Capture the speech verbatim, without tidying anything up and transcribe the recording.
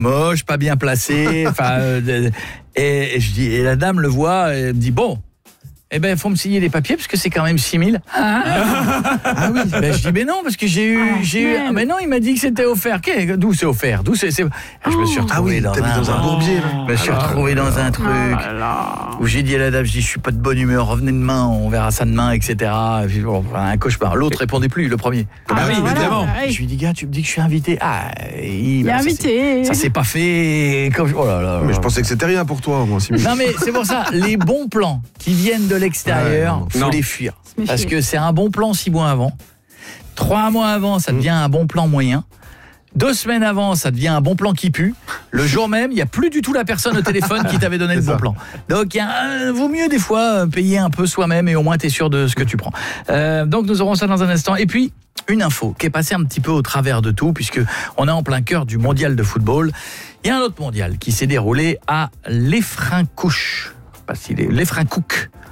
moche, pas bien placé. Enfin, euh, et, et je dis, et la dame le voit et me dit bon. Eh ben, il faut me signer les papiers parce que c'est quand même six mille. Ah, ah oui. Ben, je dis, mais non, parce que j'ai eu. Ah, j'ai eu ah, mais non, il m'a dit que c'était offert. Qu'est- D'où c'est offert D'où c'est, c'est... Ah, je me suis retrouvé Ah oui, dans, t'as mis un, dans un bourbier. Là. Je me suis retrouvé dans un truc où j'ai dit à la dame, je dis, je suis pas de bonne humeur, revenez demain, on verra ça demain, et cetera. Et puis, bon, un cauchemar. L'autre répondait plus, le premier. Ah, bah oui, oui, voilà, évidemment. pareil. Je lui dis, gars, tu me dis que je suis invité. Ah, il, Il est bah, ça, invité. c'est- Ça s'est pas fait. Comme... Oh là là. Mais je pensais que c'était rien pour toi, moi. Non mais c'est pour ça, les bons plans qui viennent de l'extérieur, Ouais, faut non. les fuir. méfier. Parce que c'est un bon plan six mois avant. Trois mois avant, ça devient un bon plan moyen. Deux semaines avant, ça devient un bon plan qui pue. Le jour même, il n'y a plus du tout la personne au téléphone qui t'avait donné le bon plan. Donc, il y a un, vaut mieux des fois payer un peu soi-même et au moins tu es sûr de ce que tu prends. Euh, donc, nous aurons ça dans un instant. Et puis, une info qui est passée un petit peu au travers de tout, puisque on est en plein cœur du mondial de football. Il y a un autre mondial qui s'est déroulé à l'Efrincouch. Pas si les- l'Efrincouc.